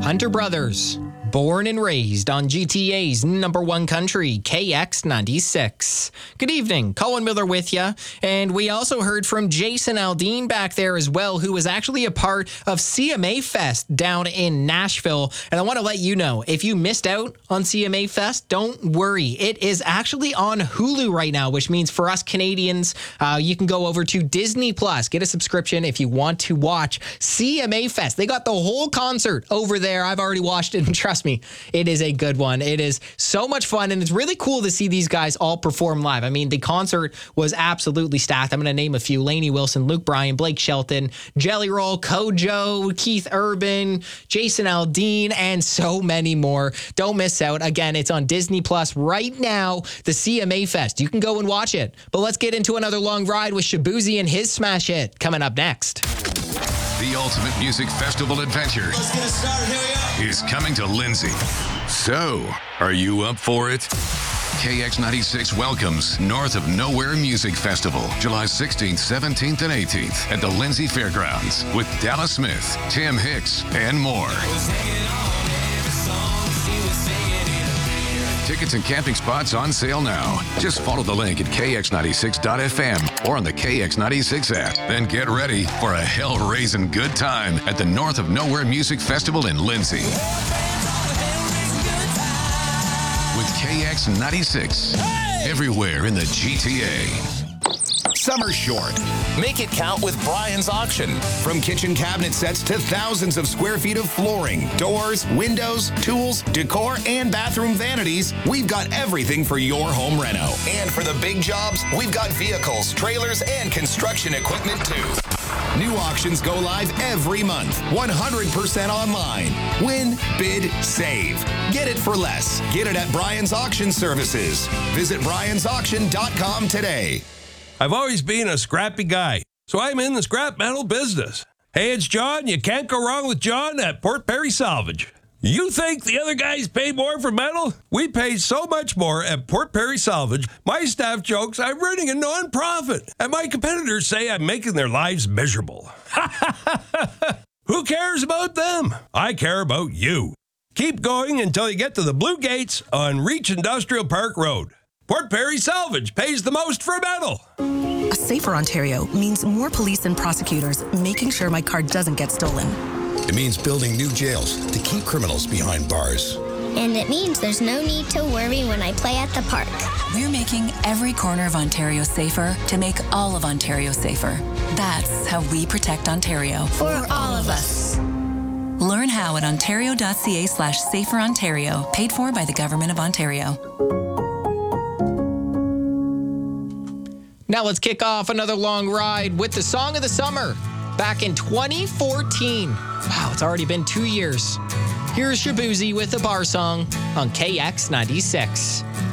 Hunter Brothers, born and raised on GTA's number one country, KX96. Good evening, Colin Miller with you. And we also heard from Jason Aldean back there as well, who was actually a part of CMA Fest down in Nashville. And I want to let you know, if you missed out on CMA Fest, don't worry. It is actually on Hulu right now, which means for us Canadians, you can go over to Disney Plus, get a subscription if you want to watch CMA Fest. They got the whole concert over there. I've already watched it, and trust me, it is a good one. It is so much fun, and it's really cool to see these guys all perform live. I mean, the concert was absolutely stacked. I'm going to name a few: Lainey Wilson, Luke Bryan, Blake Shelton, Jelly Roll, Kojo, Keith Urban, Jason Aldean, and so many more. Don't miss out. Again, it's on Disney Plus right now, the CMA Fest. You can go and watch it. But let's get into another long ride with Shaboozey and his smash hit coming up next. The Ultimate Music Festival Adventure Let's get it started. Here we go. is coming to Lindsay. So, are you up for it? KX96 welcomes North of Nowhere Music Festival, July 16th, 17th, and 18th at the Lindsay Fairgrounds with Dallas Smith, Tim Hicks, and more. Tickets and camping spots on sale now. Just follow the link at kx96.fm or on the KX96 app. Then get ready for a hell-raising good time at the North of Nowhere Music Festival in Lindsay. With KX96, everywhere in the GTA. Summer short. Make it count with Brian's Auction. From kitchen cabinet sets to thousands of square feet of flooring, doors, windows, tools, decor, and bathroom vanities, we've got everything for your home reno. And for the big jobs, we've got vehicles, trailers, and construction equipment too. New auctions go live every month, 100% online. Win, bid, save. Get it for less. Get it at Brian's Auction Services. Visit briansauction.com today. I've always been a scrappy guy, so I'm in the scrap metal business. Hey, it's John. You can't go wrong with John at Port Perry Salvage. You think the other guys pay more for metal? We pay so much more at Port Perry Salvage. My staff jokes I'm running a non-profit, and my competitors say I'm making their lives miserable. Who cares about them? I care about you. Keep going until you get to the Blue Gates on Reach Industrial Park Road. Port Perry Salvage pays the most for metal. A safer Ontario means more police and prosecutors making sure my car doesn't get stolen. It means building new jails to keep criminals behind bars. And it means there's no need to worry when I play at the park. We're making every corner of Ontario safer to make all of Ontario safer. That's how we protect Ontario. For all of us. Learn how at ontario.ca/saferontario, paid for by the Government of Ontario. Now let's kick off another long ride with the song of the summer back in 2014. Wow, it's already been 2 years. Here's Shaboozey with the Bar Song on KX96.